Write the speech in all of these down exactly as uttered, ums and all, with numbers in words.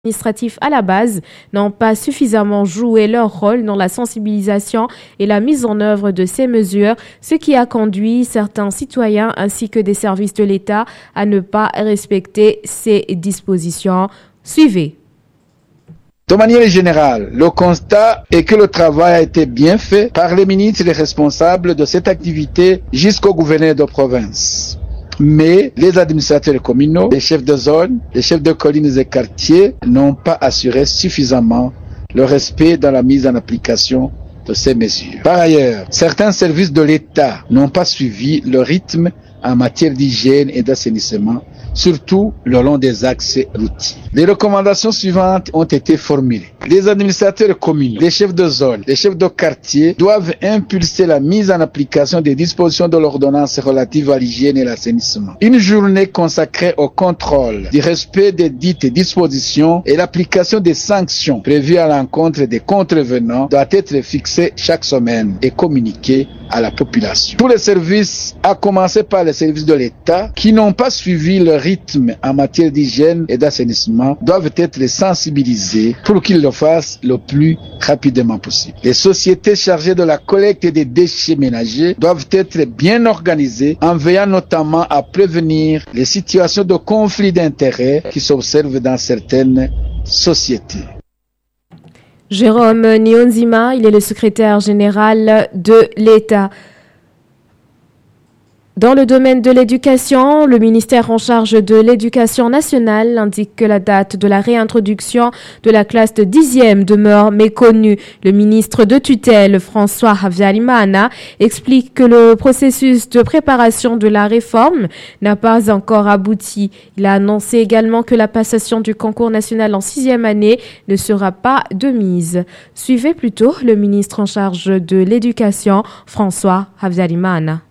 administratifs à la base n'ont pas suffisamment joué leur rôle dans la sensibilisation et la mise en œuvre de ces mesures, ce qui a conduit certains citoyens ainsi que des services de l'État à ne pas respecter ces dispositions. Suivez. De manière générale, le constat est que le travail a été bien fait par les ministres et les responsables de cette activité jusqu'au gouverneur de province. Mais les administrateurs communaux, les chefs de zone, les chefs de collines et quartiers n'ont pas assuré suffisamment le respect dans la mise en application de ces mesures. Par ailleurs, certains services de l'État n'ont pas suivi le rythme en matière d'hygiène et d'assainissement, surtout le long des axes routiers. Les recommandations suivantes ont été formulées. Les administrateurs communaux, les chefs de zone, les chefs de quartier doivent impulser la mise en application des dispositions de l'ordonnance relative à l'hygiène et l'assainissement. Une journée consacrée au contrôle du respect des dites dispositions et l'application des sanctions prévues à l'encontre des contrevenants doit être fixée chaque semaine et communiquée à la population. Tous les services, à commencer par les services de l'État, qui n'ont pas suivi le rythme en matière d'hygiène et d'assainissement, doivent être sensibilisés pour qu'ils le fassent le plus rapidement possible. Les sociétés chargées de la collecte des déchets ménagers doivent être bien organisées en veillant notamment à prévenir les situations de conflit d'intérêts qui s'observent dans certaines sociétés. Jérôme Nionzima, il est le secrétaire général de l'État. Dans le domaine de l'éducation, le ministère en charge de l'éducation nationale indique que la date de la réintroduction de la classe de dixième demeure méconnue. Le ministre de tutelle, François Habyarimana, explique que le processus de préparation de la réforme n'a pas encore abouti. Il a annoncé également que la passation du concours national en sixième année ne sera pas de mise. Suivez plutôt le ministre en charge de l'éducation, François Habyarimana.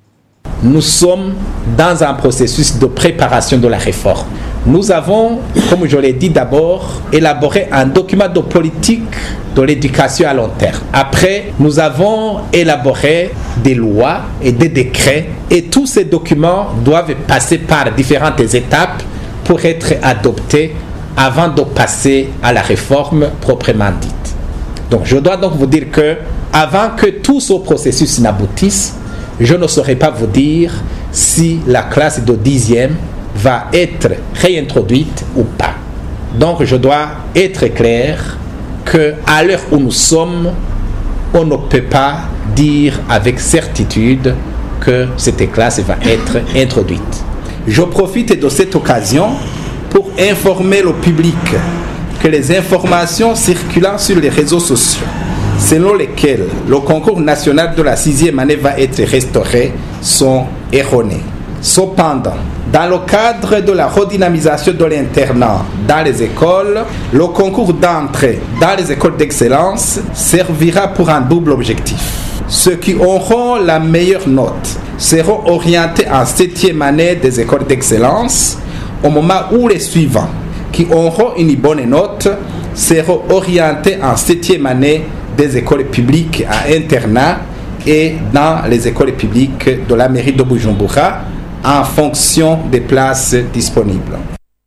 Nous sommes dans un processus de préparation de la réforme. Nous avons, comme je l'ai dit d'abord, élaboré un document de politique de l'éducation à long terme. Après, nous avons élaboré des lois et des décrets et tous ces documents doivent passer par différentes étapes pour être adoptés avant de passer à la réforme proprement dite. Donc, je dois donc vous dire que avant que tout ce processus n'aboutisse, je ne saurais pas vous dire si la classe de dixième va être réintroduite ou pas. Donc je dois être clair qu'à l'heure où nous sommes, on ne peut pas dire avec certitude que cette classe va être introduite. Je profite de cette occasion pour informer le public que les informations circulant sur les réseaux sociaux selon lesquels le concours national de la sixième année va être restauré sont erronés. Cependant, dans le cadre de la redynamisation de l'internat dans les écoles, le concours d'entrée dans les écoles d'excellence servira pour un double objectif. Ceux qui auront la meilleure note seront orientés en septième année des écoles d'excellence, au moment où les suivants, qui auront une bonne note, seront orientés en septième année des écoles publiques à internat et dans les écoles publiques de la mairie de Bujumbura en fonction des places disponibles.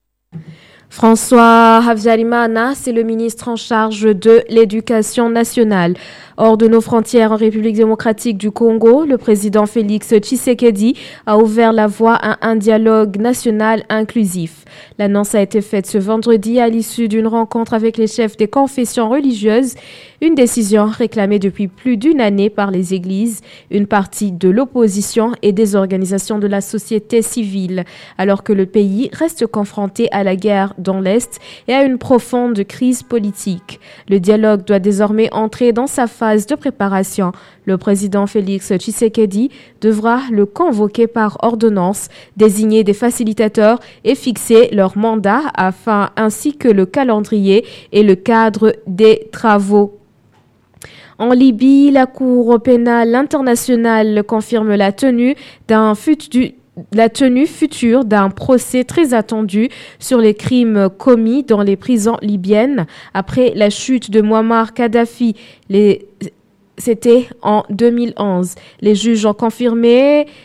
François Habyarimana, c'est le ministre en charge de l'éducation nationale. Hors de nos frontières en République démocratique du Congo, le président Félix Tshisekedi a ouvert la voie à un dialogue national inclusif. L'annonce a été faite ce vendredi à l'issue d'une rencontre avec les chefs des confessions religieuses, une décision réclamée depuis plus d'une année par les églises, une partie de l'opposition et des organisations de la société civile, alors que le pays reste confronté à la guerre dans l'Est et à une profonde crise politique. Le dialogue doit désormais entrer dans sa phase de préparation. Le président Félix Tshisekedi devra le convoquer par ordonnance, désigner des facilitateurs et fixer leur mandat afin ainsi que le calendrier et le cadre des travaux. En Libye, la Cour pénale internationale confirme la tenue d'un futur la tenue future d'un procès très attendu sur les crimes commis dans les prisons libyennes après la chute de Muammar Kadhafi. Les... C'était en deux mille onze. Les juges ont confirmé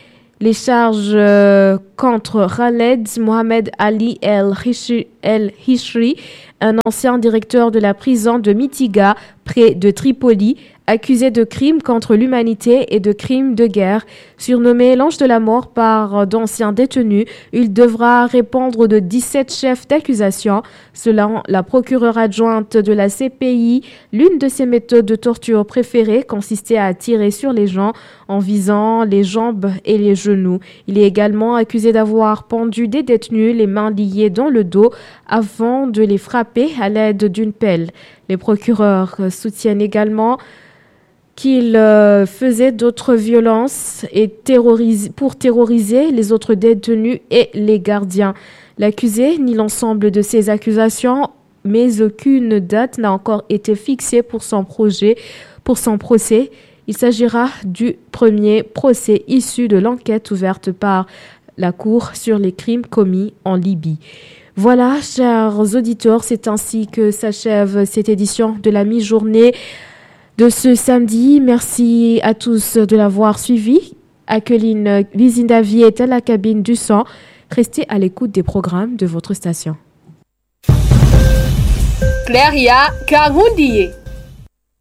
Les charges euh, contre Khaled Mohamed Ali El-Hishri, El-Hishri, un ancien directeur de la prison de Mitiga, près de Tripoli, accusé de crimes contre l'humanité et de crimes de guerre. Surnommé l'ange de la mort par d'anciens détenus, il devra répondre de dix-sept chefs d'accusation. Selon la procureure adjointe de la C P I, l'une de ses méthodes de torture préférées consistait à tirer sur les gens en visant les jambes et les genoux. Il est également accusé d'avoir pendu des détenus les mains liées dans le dos avant de les frapper à l'aide d'une pelle. Les procureurs soutiennent également qu'il euh, faisait d'autres violences et terrorise, pour terroriser les autres détenus et les gardiens. L'accusé nie l'ensemble de ces accusations, mais aucune date n'a encore été fixée pour son projet, pour son procès. Il s'agira du premier procès issu de l'enquête ouverte par la Cour sur les crimes commis en Libye. Voilà, chers auditeurs, c'est ainsi que s'achève cette édition de la mi-journée de ce samedi. Merci à tous de l'avoir suivi. Akeline Vizindavi est à la cabine du son. Restez à l'écoute des programmes de votre station. Claria Karundiye.